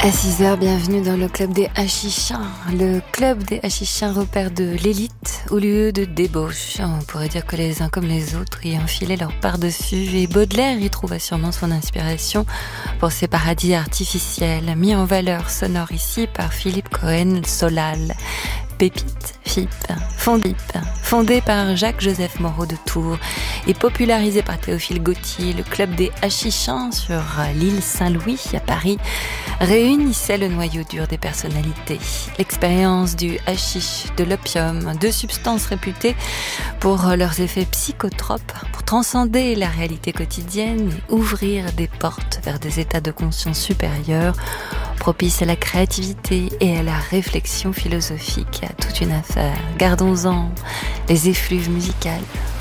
À 6h, bienvenue dans le club des Hachichins. Le club des Hachichins, repère de l'élite au lieu de débauche. On pourrait dire que les uns comme les autres y enfilaient leur par-dessus. Et Baudelaire y trouva sûrement son inspiration pour ces paradis artificiels, mis en valeur sonore ici par Philippe Cohen-Solal. Pépite, FIP, fondé par Jacques-Joseph Moreau de Tours et popularisé par Théophile Gautier, le club des Hachichins sur l'île Saint-Louis à Paris réunissait le noyau dur des personnalités. L'expérience du hashish, de l'opium, deux substances réputées pour leurs effets psychotropes, pour transcender la réalité quotidienne et ouvrir des portes vers des états de conscience supérieurs, propice à la créativité et à la réflexion philosophique. Toute une affaire. Gardons-en les effluves musicales.